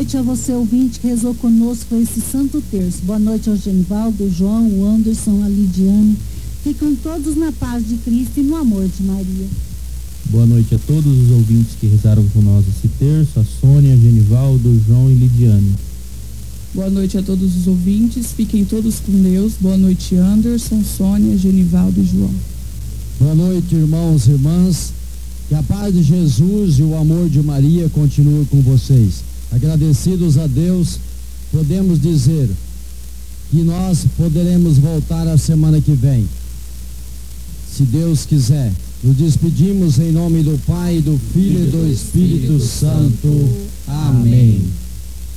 noite a você, ouvinte, que rezou conosco esse Santo Terço. Boa noite ao Genivaldo, o João, o Anderson, a Lidiane. Ficam todos na paz de Cristo e no amor de Maria. Boa noite a todos os ouvintes que rezaram com nós esse terço, a Sônia, Genivaldo, o João e Lidiane. Boa noite a todos os ouvintes, fiquem todos com Deus. Boa noite, Anderson, Sônia, Genivaldo e João. Boa noite, irmãos e irmãs. Que a paz de Jesus e o amor de Maria continue com vocês. Agradecidos a Deus, podemos dizer que nós poderemos voltar a semana que vem, se Deus quiser. Nos despedimos em nome do Pai, do Filho e do Espírito Santo. Amém.